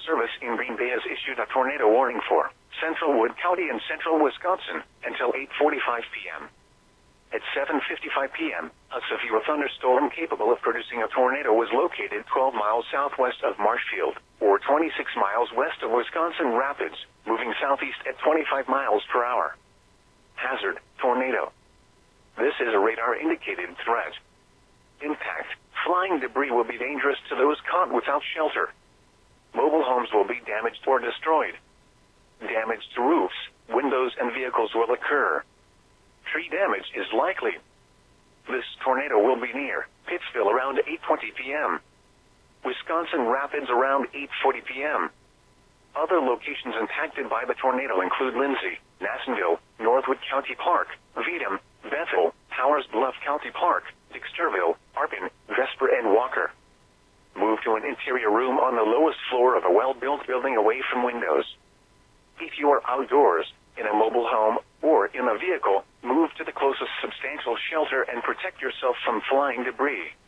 Service in Green Bay has issued a tornado warning for Central Wood County and central Wisconsin until 8:45 p.m. At 7:55 p.m., a severe thunderstorm capable of producing a tornado was located 12 miles southwest of Marshfield, or 26 miles west of Wisconsin Rapids, moving southeast at 25 miles per hour. Hazard: tornado. This is a radar-indicated threat. Impact: flying debris will be dangerous to those caught without shelter. Mobile homes will be damaged or destroyed. Damage to roofs, windows, and vehicles will occur. Tree damage is likely. This tornado will be near Pittsville around 8:20 p.m. Wisconsin Rapids around 8:40 p.m. Other locations impacted by the tornado include Lindsay, Nassonville, Northwood County Park, Vedum, Bethel, Powers Bluff County Park, Dexterville, Arpin, Vesper, and Walker. Move to an interior room on the lowest floor of a well-built building away from windows. If you are outdoors, in a mobile home, or in a vehicle, move to the closest substantial shelter and protect yourself from flying debris.